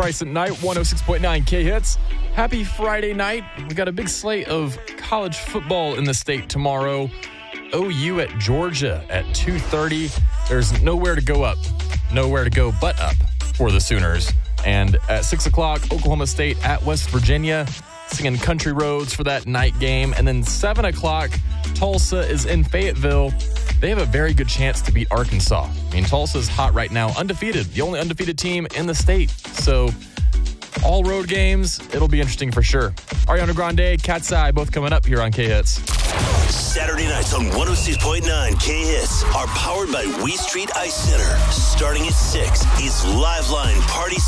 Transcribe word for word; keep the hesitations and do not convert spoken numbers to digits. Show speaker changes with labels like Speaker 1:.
Speaker 1: Bryce at Night, one oh six point nine K-Hits. Happy Friday night. We got a big slate of college football in the state tomorrow. O U at Georgia at two thirty. There's nowhere to go up, nowhere to go but up for the Sooners. And at six o'clock, Oklahoma State at West Virginia, singing Country Roads for that night game. And then seven o'clock, Tulsa is in Fayetteville. They have a very good chance to beat Arkansas. I mean, Tulsa's hot right now, undefeated, the only undefeated team in the state. So all road games, it'll be interesting for sure. Ariana Grande, Cat's Eye, both coming up here on K-Hits.
Speaker 2: Saturday nights on one oh six point nine K-Hits are powered by We Street Ice Center. Starting at six, it's Live Line Party